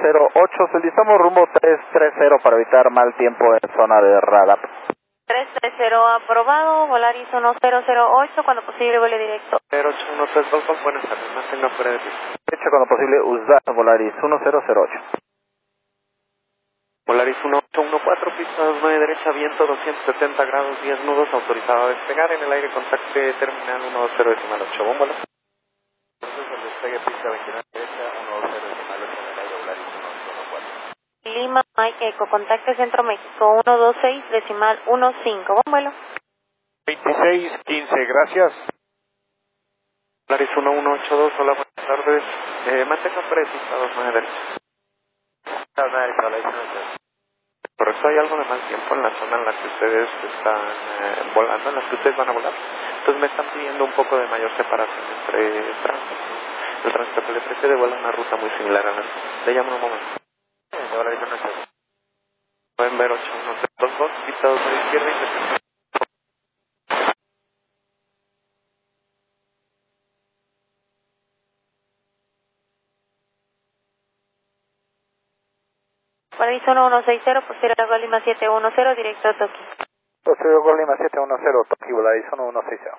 108, solicitamos rumbo 330 para evitar mal tiempo en zona de radar. 330 aprobado, Volaris 1008, cuando posible vuele directo. 08132, buenas tardes, mantenga fuera de pista. Fecha cuando posible, USDA, Volaris 1008. Volaris 1814, pista 29 derecha, viento 270 grados, 10 nudos, autorizado a despegar, en el aire contacte terminal 120.8, bómbolo. Entonces el despegue pista 29 derecha, 120.8 en el aire, Volaris 1814. Lima, Mike Eco, contacte Centro México 126.15, bómbolo. 2615, gracias. Volaris 1182, hola, buenas tardes, mantenga fuera de pista 29 derecha. Correcto, hay algo de mal tiempo en la zona en la que ustedes están volando, en la que ustedes van a volar. Entonces me están pidiendo un poco de mayor separación entre tránsitos. El tránsito que le precede vuela una ruta muy similar a la nuestra. Le llamo un momento. Pueden ver 8132, pista 2 de izquierda y Volaris 1160, posterior a Lima 710, directo a Tokio. Posterior con Lima 710, Tokio, Volaris 1160.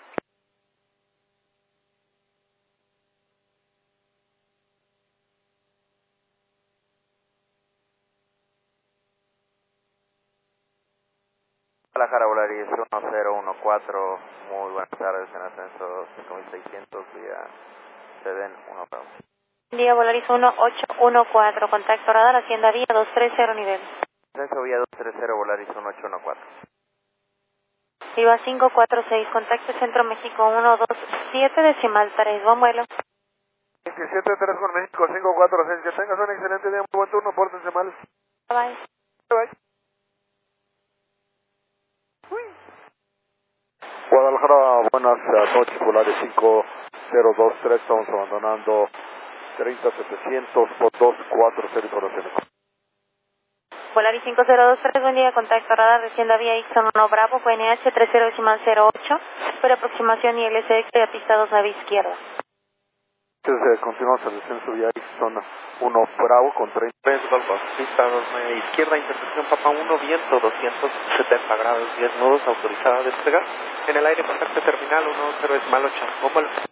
Guadalajara, Volaris 1014, muy buenas tardes, en ascenso 5600 vía Seden 1 Bravo. Día Volaris 1814, contacto radar, Hacienda Vía 230 nivel. Ascenso vía 230, Volaris 1814. Viva 546, contacto Centro México 127, decimal 3, buen vuelo. 273 con México 546, que tengas un excelente día, muy buen turno, pórtense mal. Bye. Bye. Guadalajara, buenas noches, Volaris 5023, estamos abandonando 30700 por 240 información. Volaris 5023, buen día, contacto radar, Hacienda Vía Ixon 1 Bravo, PNH 30.08, por aproximación y LSX de pista 2 nave izquierda. Entonces continuamos el descenso vía zona 1 Bravo con 30. 3 Golfos, pista 2 izquierda, intersección Papa 1, viento 270 grados, 10 nudos, autorizada a despegar. En el aire contacto terminal 10.8, bómbalo.